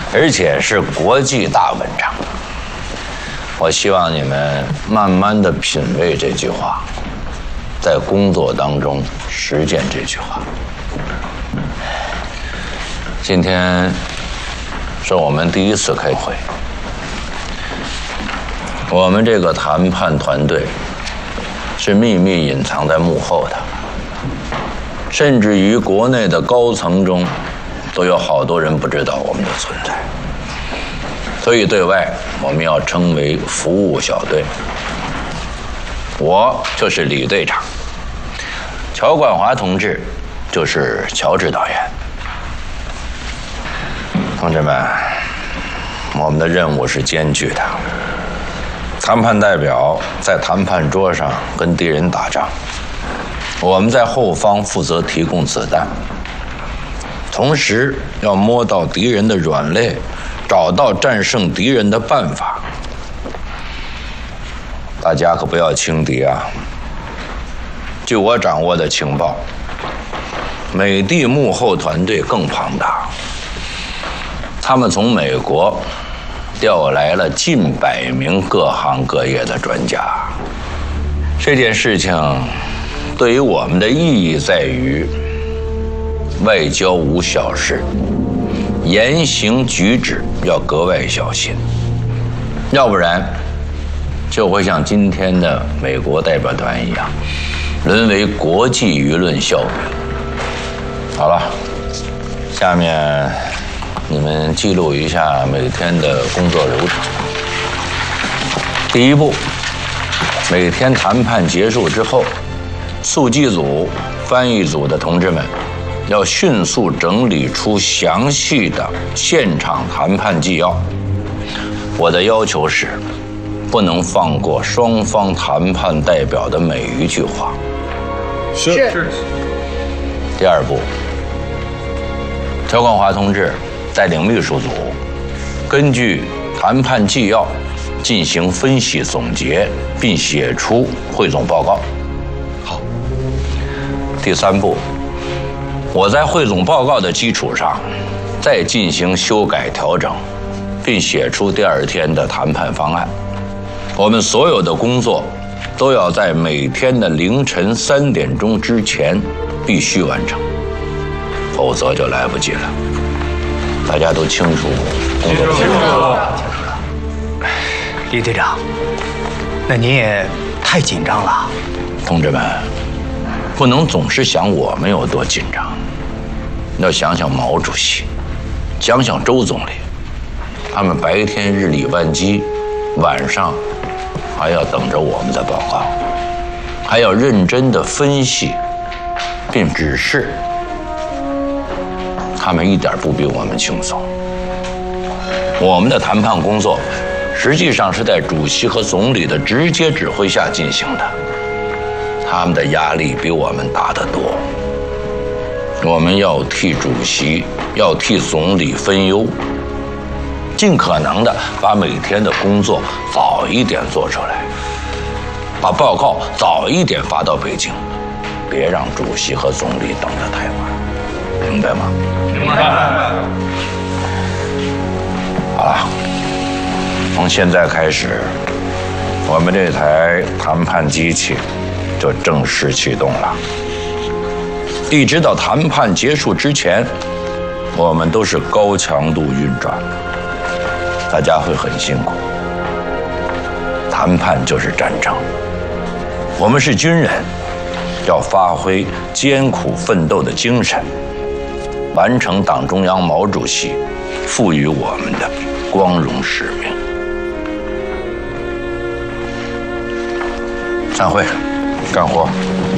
而且是国际大文章。我希望你们慢慢的品味这句话，在工作当中实践这句话。今天是我们第一次开会，我们这个谈判团队是秘密隐藏在幕后的，甚至于国内的高层中都有好多人不知道我们的存在，所以对外我们要称为服务小队。我就是李队长，乔冠华同志就是乔治导演。同志们，我们的任务是艰巨的。谈判代表在谈判桌上跟敌人打仗，我们在后方负责提供子弹，同时要摸到敌人的软肋，找到战胜敌人的办法。大家可不要轻敌啊！据我掌握的情报，美帝幕后团队更庞大，他们从美国调来了近100名各行各业的专家。这件事情对于我们的意义在于，外交无小事，言行举止要格外小心，要不然就会像今天的美国代表团一样，沦为国际舆论笑柄。好了，下面你们记录一下每天的工作流程。第一步，每天谈判结束之后，速记组、翻译组的同志们要迅速整理出详细的现场谈判纪要。我的要求是，不能放过双方谈判代表的每一句话。 是。 第二步，乔冠华同志带领秘书组，根据谈判纪要进行分析总结，并写出汇总报告。 好。 第三步，我在汇总报告的基础上，再进行修改调整，并写出第二天的谈判方案。我们所有的工作都要在每天的凌晨3点钟之前必须完成，否则就来不及了。大家都清楚工作清楚了。 李队长，那您也太紧张了。 同志们，不能总是想我们有多紧张，要想想毛主席，想想周总理，他们白天日理万机，晚上还要等着我们的报告，还要认真的分析并指示，他们一点不比我们轻松。我们的谈判工作实际上是在主席和总理的直接指挥下进行的，他们的压力比我们大得多。我们要替主席，要替总理分忧，尽可能的把每天的工作早一点做出来，把报告早一点发到北京，别让主席和总理等得太晚，明白吗？ 明白。 好了，从现在开始，我们这台谈判机器就正式启动了。一直到谈判结束之前，我们都是高强度运转，大家会很辛苦。谈判就是战争，我们是军人，要发挥艰苦奋斗的精神，完成党中央毛主席赋予我们的光荣使命。散会，干活。